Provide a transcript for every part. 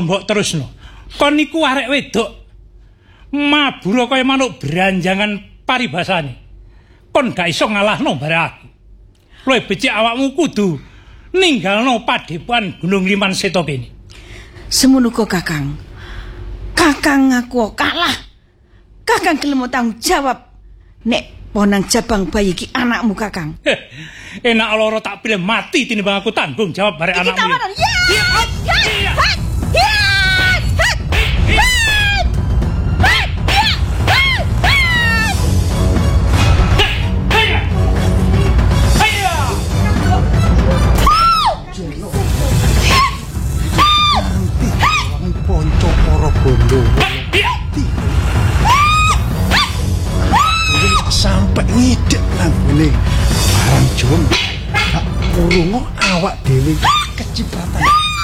mbok terusno. Kon niku arek wedok. Mabura kaya manuk beranjangan paribasane. Kon gak iso ngalahno bare aku. Luwih becik awakmu kudu ninggalno padepokan Gunung Liman Seta kene. Semono kok Kakang. Kakang aku kalah. Kakang gelem tanggung jawab nek ponang jabang bayi iki anakmu Kakang. Enak loro tak pilih mati tinimbang aku tanggung jawab bare anakmu. Ponco para bondo sampai ngidek nang ngene barang Jono gak urungo awak dhewe kecipratan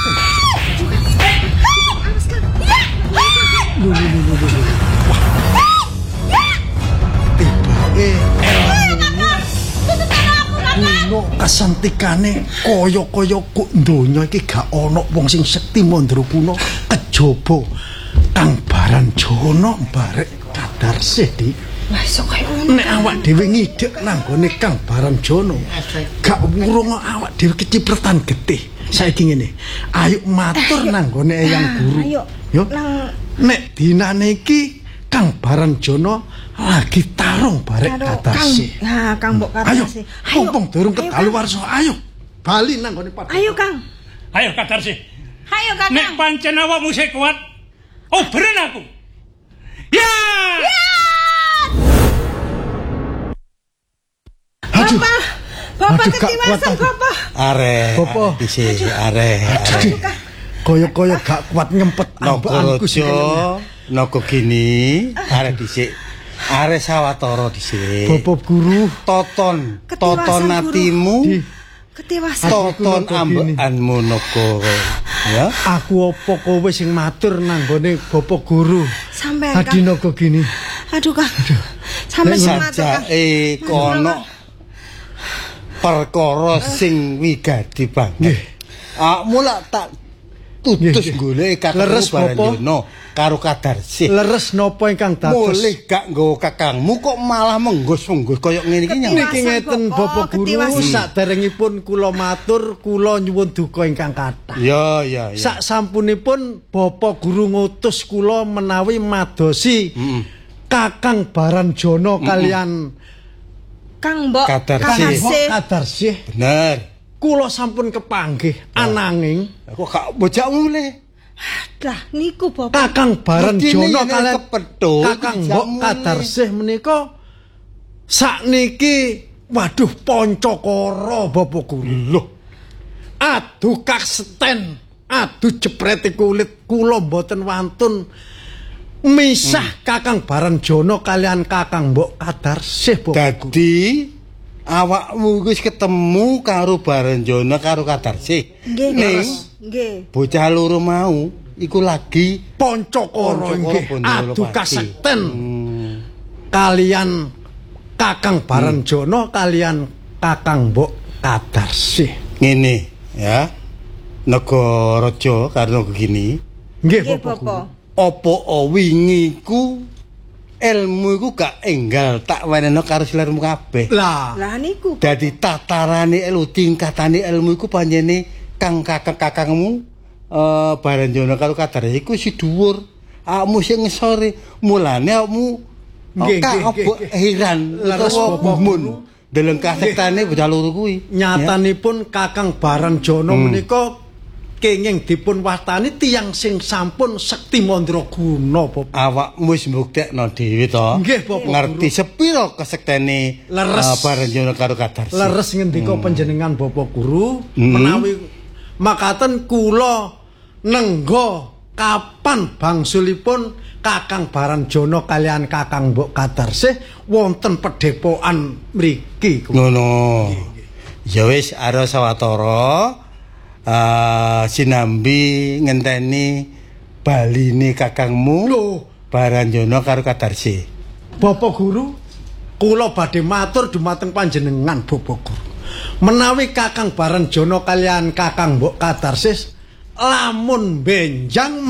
Kuno kasantikane kaya-kaya kok donya iki gak ana wong sing sekti Mandra Kuna kejaba Kang Baran Jono barek Kadarsih Dik. Lah iso kaya ngono. Nek awak dhewe ngidek nang gone Kang Baran Jono gak wurung awak dhewe kecipretan getih. Saiki ngene, ayo matur nang gone Eyang Guru. Ayo. Yo. Nek dinane iki Kang Baran Jono lagi tarung barek Kadarsih. Ha, Kang Mbok Kadarsih. Ayo, mumpung durung kedaluwarsa, ayo. Bali nang gone Pak. Ayo, Kang. Ayo Kadarsih. Ayo, Kakang. Nek pancen awakmu sing kuat, obren aku. Ya! Aduh. Bapak Aduh, ketiwasan, Bapak. Are. Apa? Dhisik are. Kaya-kaya gak kuat nyempet ambekanku sing Naga gini, are dhisik. Are sawatara dhisik. Bapak Guru, Toton Ketiwasan, atimu, Ketiwasan. toton ambekanmu naga. Ya. aku apa kowe sing matur nang gone Bapak Guru? Sampai Kang. Adinaga gini. Aduh, Kang. Sampai matur, Kang. Kono perkara sing wigati banget. Mula tak tutus golek Leres Baran Bapak. Jono karo Kadarsih. Leres napa ingkang dados? Mulih gak nggawa kakangmu kok malah menggos-menggos kaya ngene iki nyang. Niki ngeten Bapak Guru, Ketiwasan. saderengipun kula matur, kula nyuwun duka ingkang kathah. Ya. Sak sampunipun Bapak Guru ngutus kula menawi madosi Kakang Baran Jono kalian Kang Mbok Kadarsih. Kadarsih. Bener. Kula sampun kepanggih ananging Kok gak bojak mulih. Lah niku Bapak. Kakang Baran Medine Jono yen kalian kepethuk, Kakang jam Mbok mulih. Kadarsih menika sakniki waduh pancakara Bapak Guru. Loh, Aduh kasten, aduh jeprete kulit kula mboten wantun misah Kakang Baran Jono kalian Kakang Mbok Kadarsih Bapak Guru. dadi awakmu wis ketemu karo Baran Jono karo Kadarsih. Nggih, Ning nggih. bocah loro mau iku lagi Pancakara nggih. Bondolo Aduh Pati. kasekten. Kalian Kakang Baran Jono kalian Kakang Mbok Kadarsih. ngene ya. Nagaraja karo gini. Nggih Nggih, Bapak Guru. Bapak. Apa wingi ku ilmu iku gak enggal tak wenehno karo silermu kabeh. Lah, Lah niku. Dadi tatarane ilmu tingkatane ilmu iku panjene kakangmu Baran Jono karo Kadarsih iku si dhuwur. Awakmu sing ngesore. Mulane awakmu Nggih, heran Leres Bapak gumun deleng kasektane bocah loro kuwi. nyatanipun Kakang Baran Jono menika kenging dipun wastani tiyang sing sampun sekti Mandra Guna Bapak. Awakmu wis mbuktekno dhewe to. Nggih, Bapak Ngerti sepira kesektene Leres. Baran Jono karo Kadarsih. Leres ngendika panjenengan Bapak Guru menawi makaten kula nengga kapan bangsulipun Kakang Baran Jono kalian Kakang Mbok Kadarsih wonten pedhepokan mriki. Ngono. Ya wis ara sawetara sinambi ngenteni baline kakangmu Lho, Baran Jono karo Kadarsih. Bapak Guru, kula badhe matur dumateng panjenengan Bapak Guru. Menawi Kakang Baran Jono kalian Kakang Mbok Kadarsih lamun benjang